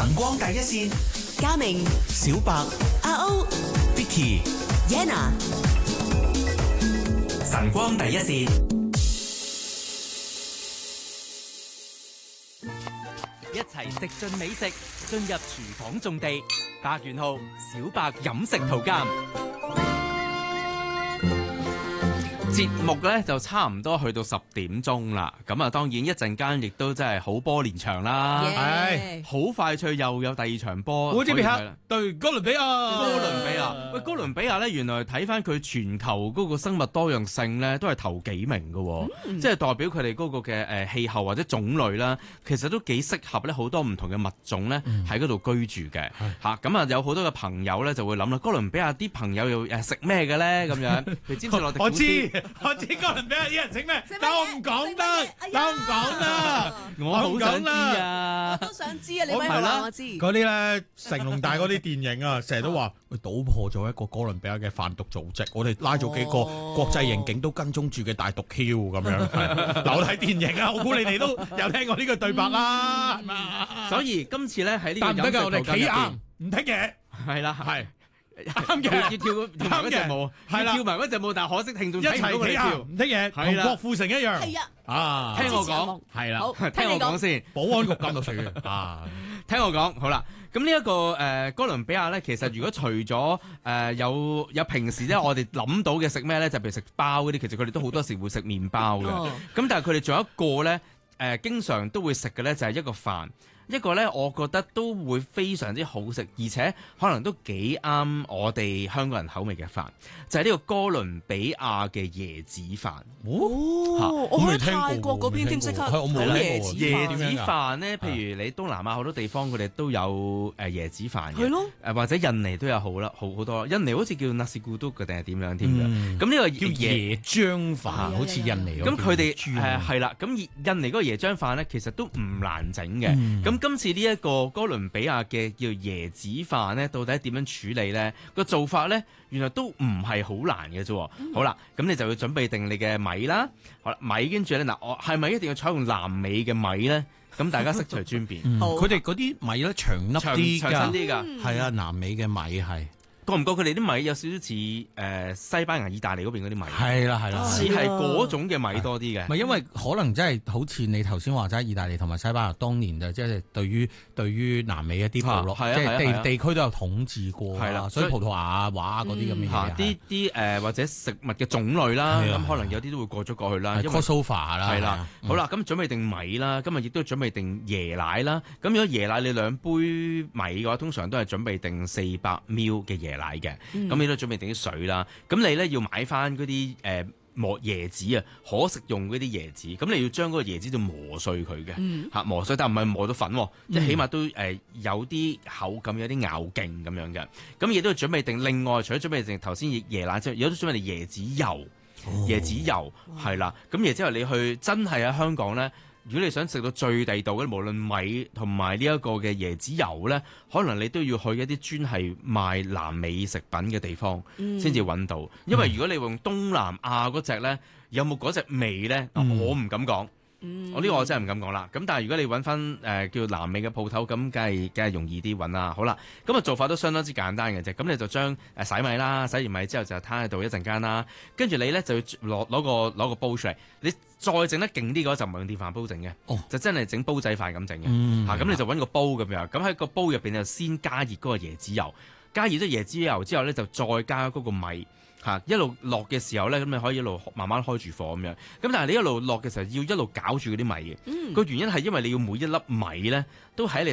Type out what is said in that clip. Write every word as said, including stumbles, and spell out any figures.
晨光第一線， 嘉明、 小白、 阿歐、 Vicky、 Yana， 晨光第一線。 一齊食盡美食，進入廚房種地。百元號小白飲食圖鑑。節目咧就差唔多去到十點鐘啦，咁啊當然一陣間亦都真係好波連場啦，係好 Yeah. 快脆又有第二場波。 烏茲別克對哥倫比亞， 哥倫比亞喂，哥倫比亞咧原來睇翻佢全球嗰個生物多樣性咧都係頭幾名嘅，嗯、即係代表佢哋嗰個嘅誒氣候或者種類啦，其實都幾適合咧好多唔同嘅物種咧喺嗰度居住嘅嚇。咁啊有好多嘅朋友咧就會諗啦，哥倫比亞啲朋友又誒食咩嘅咧咁樣？譬如詹士洛迪古斯， 我知。我知哥倫比亞啲人食咩，但我唔講得，但我唔講啦， 我好想知啊， 我都想知啊，你咪話我知。 嗰啲咧成龍大嗰啲電影啊，成日都話佢搗破咗一個哥倫比亞嘅販毒組織，我哋拉咗幾個國際刑警都跟蹤住嘅大毒梟咁樣。嗱，我睇電影啊，我估你哋都有聽過呢個對白啦，係嘛？ 所以今次咧喺呢個但唔得㗎，我哋企硬唔聽嘢， 係啦， 係。啱嘅， 要跳跳埋嗰隻舞，係啦，跳埋嗰隻舞，但係可惜聽眾睇唔到佢哋跳， 唔聽嘢，同郭富城一樣。 係啊， 啊， 聽我講，係啦，聽我講先， 保安局監督處啊， 聽我講，好啦，咁呢一個誒哥倫比亞咧，其實如果除咗誒有有平時咧，我哋諗到嘅食咩咧，就譬如食包嗰啲，其實佢哋都好多時會食麵包嘅，咁但係佢哋仲有一個咧，誒經常都會食嘅咧，就係一個飯。一個咧，我覺得都會非常之好食，而且可能都幾啱我哋香港人口味嘅飯，就係、是、呢個哥倫比亞嘅椰子飯。 哦，我喺泰國嗰邊添，即刻我冇椰子椰子飯咧，譬如你東南亞好多地方佢哋都有誒椰子飯嘅， 係咯， 誒或者印尼都有好啦，好好多。印尼好似叫 Nasi Kuduk 嘅定係點樣添嘅？咁呢、嗯、個叫椰漿飯，好似印尼咁佢哋誒係啦，咁、呃、印尼嗰個椰漿飯咧，其實都唔難整嘅。咁、嗯今次呢一個哥倫比亞嘅叫椰子飯咧，到底點樣處理咧？個做法咧，原來都唔係好難嘅啫。嗯、好啦，咁你就要準備定你嘅米啦。好啦，米跟住咧嗱，我係咪一定要採用南美嘅米咧？咁大家悉隨尊便。 佢哋嗰啲米咧長粒啲㗎， 長啲㗎， 係啊，南美嘅米係。 覺唔覺佢哋啲米有少少似誒西班牙、意大利嗰邊嗰啲米？ 係啦係啦， 似係嗰種嘅米多啲嘅。 唔係因為可能真係好似你頭先話齋，意大利同埋西班牙當年就即係對於對於南美一啲部落，即係地地區都有統治過，係啦，所以葡萄牙話嗰啲咁嘅嘢， 啲啲誒或者食物嘅種類啦，咁可能有啲都會過咗過去啦。 Kosovo 啦， 係啦，好啦，咁準備定米啦，今日亦都準備定椰奶啦。咁如果椰奶你兩杯米嘅話，通常都係準備定四百 ml 嘅椰奶嘅。咁你都準備定啲水啦，咁你咧要買翻嗰啲誒磨椰子啊，可食用嗰啲椰子，咁你要將嗰個椰子就磨碎佢嘅，嚇、嗯、磨碎，但唔係磨到粉，即係、嗯、起碼都誒有啲口感，有啲咬勁咁樣嘅。咁亦都要準備定另外，除咗準備定頭先椰奶之外，亦都準備定椰子油，哦、椰子油係啦。咁然之後你去真係喺香港咧。如果你想食到最地道嘅，無論米同埋呢一個嘅椰子油咧，可能你都要去一啲專係賣南美食品嘅地方先至揾到。因為如果你用東南亞嗰隻咧，有冇嗰隻味咧？嗯、我唔敢講。嗯、我呢個我真係唔敢講啦。咁但係如果你揾翻誒叫南美嘅鋪頭，咁梗係梗係容易啲揾啦。好啦，咁啊做法都相當之簡單嘅啫。咁你就將誒洗米啦，洗完米之後就攤喺度一陣間啦。跟住你咧就要攞攞個攞個煲出嚟，你再整得勁啲嗰就唔係用電飯煲整嘅，哦、就真係整煲仔飯咁整嘅。嚇、嗯，咁、啊、你就揾個煲咁樣，咁喺個煲入邊就先加熱嗰個椰子油，加熱咗椰子油之後咧就再加嗰個米。嚇，一路落嘅時候咧，咁你可以一路慢慢開住火咁樣。咁但係你一路落嘅時候，要一路攪住嗰啲米嘅。個、嗯、原因係因為你要每一粒米咧，都喺你